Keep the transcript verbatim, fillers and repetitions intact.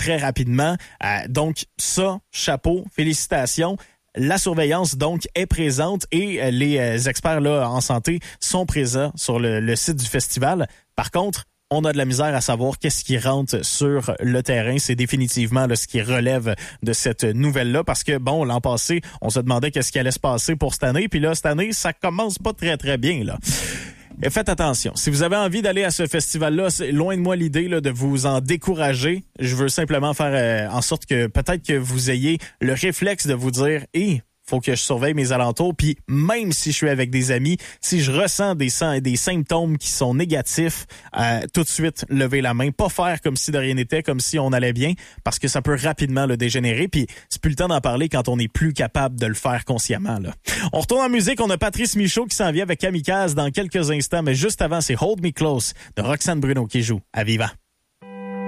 très rapidement. Euh, donc ça, chapeau, félicitations. La surveillance, donc, est présente et euh, les euh, experts là, en santé sont présents sur le, le site du festival. Par contre, on a de la misère à savoir qu'est-ce qui rentre sur le terrain. C'est définitivement là, ce qui relève de cette nouvelle-là parce que, bon, l'an passé, on se demandait qu'est-ce qui allait se passer pour cette année. Puis là, cette année, ça commence pas très, très bien, là. Et faites attention. Si vous avez envie d'aller à ce festival-là, c'est loin de moi l'idée là, de vous en décourager. Je veux simplement faire euh, en sorte que peut-être que vous ayez le réflexe de vous dire « Hé, faut que je surveille mes alentours. » Puis même si je suis avec des amis, si je ressens des, des symptômes qui sont négatifs, euh, tout de suite, lever la main. Pas faire comme si de rien n'était, comme si on allait bien, parce que ça peut rapidement le dégénérer. Puis c'est plus le temps d'en parler quand on n'est plus capable de le faire consciemment. Là. On retourne en musique. On a Patrice Michaud qui s'en vient avec Kamikaze dans quelques instants. Mais juste avant, c'est Hold Me Close de Roxane Bruno qui joue à Viva.